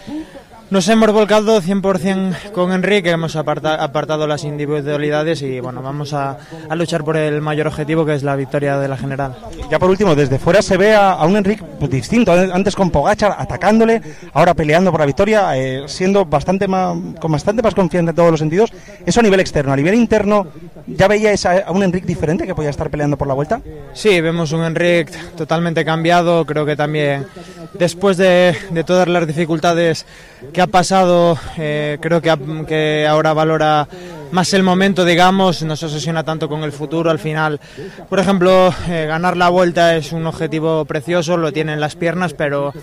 Nos hemos volcado 100% con Enrique, hemos apartado las individualidades y bueno, vamos a luchar por el mayor objetivo, que es la victoria de la general. Ya por último, desde fuera se ve a un Enrique distinto, antes con Pogačar atacándole, ahora peleando por la victoria, siendo con bastante más confianza en todos los sentidos. Eso a nivel externo. A nivel interno, ¿ya veíais a un Enrique diferente que podía estar peleando por la vuelta? Sí, vemos un Enrique totalmente cambiado. Creo que también después de todas las dificultades que ha pasado, creo que ahora valora más el momento, digamos, no se obsesiona tanto con el futuro. Al final, por ejemplo, ganar la vuelta es un objetivo precioso, lo tiene en las piernas, pero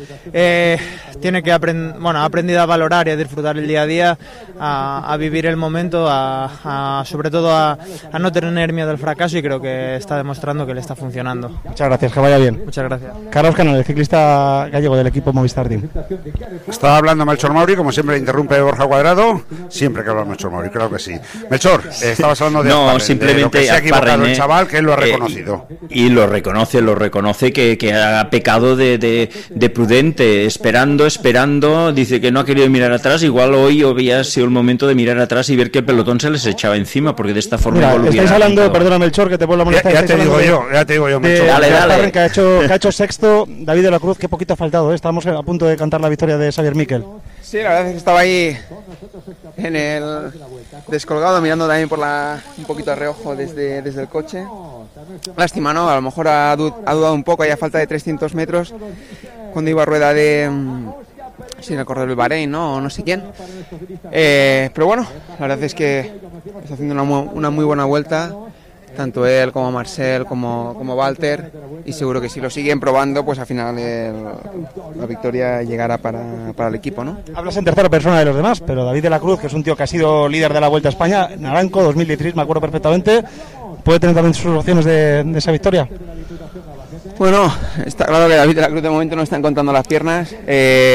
tiene que ha aprendido a valorar y a disfrutar el día a día, a vivir el momento, sobre todo a no tener miedo al fracaso, y creo que está demostrando que le está funcionando. Muchas gracias, que vaya bien. Muchas gracias. Carlos Canal, el ciclista gallego del equipo Movistar Team. Estaba hablando Melchor Mauri, como siempre interrumpe Borja Cuadrado, siempre que habla Melchor Mauri, claro que sí. Melchor, estabas hablando de no, Azparren, simplemente de lo que se ha equivocado el chaval, que él lo ha reconocido. Y lo reconoce que ha pecado de prudente, esperando, dice que no ha querido mirar atrás. Igual hoy había sido el momento de mirar atrás y ver que el pelotón se les echaba encima, porque de esta forma... Mira, estáis hablando, perdona Melchor, que te vuelvo a molestar. Ya te digo yo, Melchor. Dale. Que ha hecho sexto, David de la Cruz, qué poquito ha faltado, Estábamos a punto de cantar la victoria de Xavier Miquel. Sí, la verdad es que estaba ahí en el descolgado, mirando también un poquito a reojo desde el coche. Lástima, ¿no? A lo mejor ha dudado un poco, hay a falta de 300 metros, cuando iba a rueda de... Sí, en el corredor del Bahrein, ¿no? O no sé quién. Pero bueno, la verdad es que está haciendo una muy buena vuelta, tanto él como Marcel como Walter, y seguro que si lo siguen probando, pues al final la victoria llegará para el equipo, ¿no? Hablas en tercera persona de los demás, pero David de la Cruz, que es un tío que ha sido líder de la Vuelta a España, Naranco 2016, me acuerdo perfectamente, ¿puede tener también sus opciones de esa victoria? Bueno, está claro que David de la Cruz de momento no está encontrando las piernas. La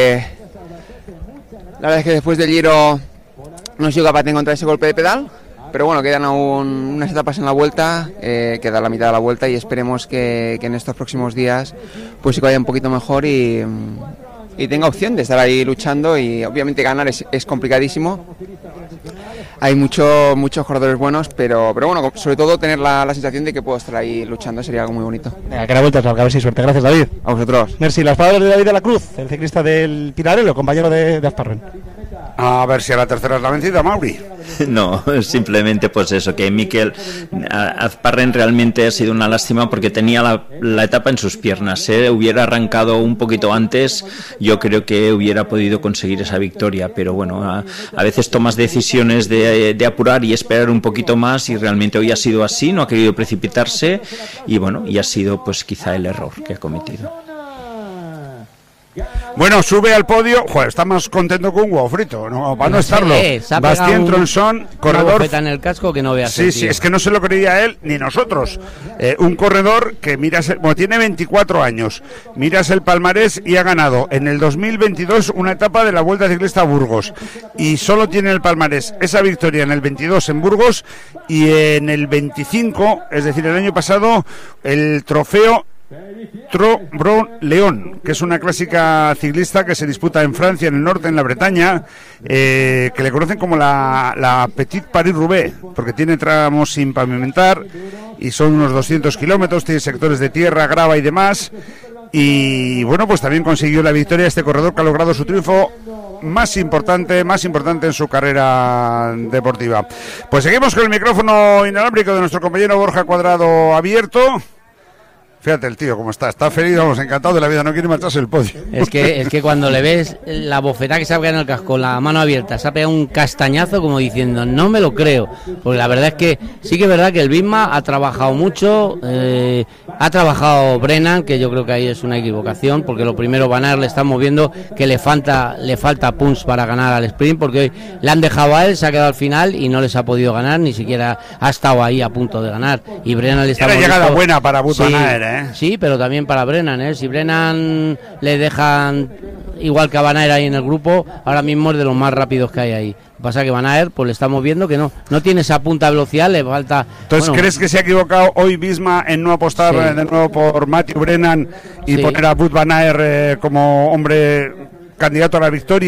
verdad es que después del Giro no ha sido capaz de encontrar ese golpe de pedal, pero bueno, quedan aún unas etapas en la vuelta, queda la mitad de la vuelta, y esperemos que en estos próximos días pues sí que vaya un poquito mejor y tenga opción de estar ahí luchando. Y obviamente ganar es complicadísimo, hay muchos corredores buenos, pero bueno, sobre todo tener la sensación de que puedo estar ahí luchando sería algo muy bonito. Venga, que la vuelta salga, a ver si suerte. Gracias, David. A vosotros. Merci. Las palabras de David de la Cruz, el ciclista del Pinarello, compañero de Azparren. A ver si a la tercera es la vencida, Mauri. No, simplemente pues eso, que Miquel Azparren realmente ha sido una lástima, porque tenía la etapa en sus piernas. Hubiera arrancado un poquito antes, yo creo que hubiera podido conseguir esa victoria, pero bueno, a veces tomas decisiones de apurar y esperar un poquito más, y realmente hoy ha sido así, no ha querido precipitarse, y bueno, y ha sido pues quizá el error que ha cometido. Bueno, sube al podio. Joder, está más contento que un huevo frito, ¿no? Para no estarlo. Bastien Tronson, corredor. En el casco que no veas. Sí, es que no se lo creía él ni nosotros. Un corredor que tiene 24 años. Miras el palmarés y ha ganado en el 2022 una etapa de la Vuelta Ciclista a Burgos. Y solo tiene el palmarés esa victoria en el 22 en Burgos, y en el 25, es decir, el año pasado, el trofeo Tro-Bron-León, que es una clásica ciclista que se disputa en Francia, en el norte, en la Bretaña, que le conocen como la Petite Paris-Roubaix, porque tiene tramos sin pavimentar y son unos 200 kilómetros, tiene sectores de tierra, grava y demás. Y bueno, pues también consiguió la victoria este corredor, que ha logrado su triunfo más importante en su carrera deportiva. Pues seguimos con el micrófono inalámbrico de nuestro compañero Borja Cuadrado abierto. Fíjate el tío cómo está feliz, vamos, encantado de la vida, no quiere marcharse el podio. Es que cuando le ves la bofetada que se ha pegado en el casco, la mano abierta, se ha pegado un castañazo como diciendo, no me lo creo. Porque la verdad es que sí que es verdad que el Visma ha trabajado mucho, ha trabajado Brennan, que yo creo que ahí es una equivocación, porque lo primero Van Aert le estamos viendo que le falta punch para ganar al sprint, porque hoy le han dejado a él, se ha quedado al final y no les ha podido ganar, ni siquiera ha estado ahí a punto de ganar. Y Brennan le está... Era llegada buena para Wout Van Aert, Sí, pero también para Brennan, Si Brennan le dejan igual que a Van Aert ahí en el grupo, ahora mismo es de los más rápidos que hay ahí. Lo que pasa es que Van Aert, pues le estamos viendo que no tiene esa punta de velocidad, le falta... Entonces, ¿crees que se ha equivocado hoy Visma en no apostar de nuevo por Matthew Brennan y poner a Wout Van Aert como hombre candidato a la victoria.